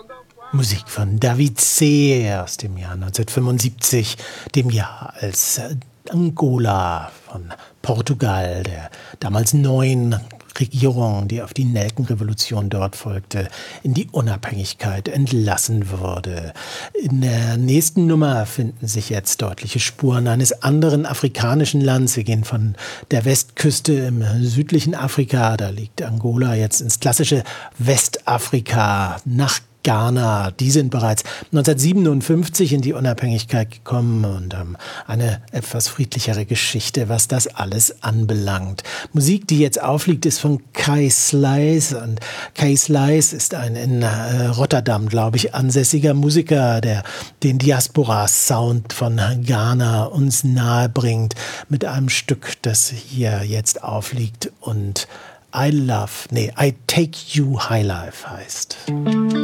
Musik von David C. aus dem Jahr 1975, dem Jahr, als Angola von Portugal, der damals neuen Regierung, die auf die Nelkenrevolution dort folgte, in die Unabhängigkeit entlassen wurde. In der nächsten Nummer finden sich jetzt deutliche Spuren eines anderen afrikanischen Landes. Wir gehen von der Westküste im südlichen Afrika, da liegt Angola, jetzt ins klassische Westafrika, nach Ghana. Die sind bereits 1957 in die Unabhängigkeit gekommen und haben eine etwas friedlichere Geschichte, was das alles anbelangt. Musik, die jetzt aufliegt, ist von Kay Slice. Und Kay Slice ist ein in Rotterdam, glaube ich, ansässiger Musiker, der den Diaspora-Sound von Ghana uns nahe bringt mit einem Stück, das hier jetzt aufliegt und I Take You High Life heißt.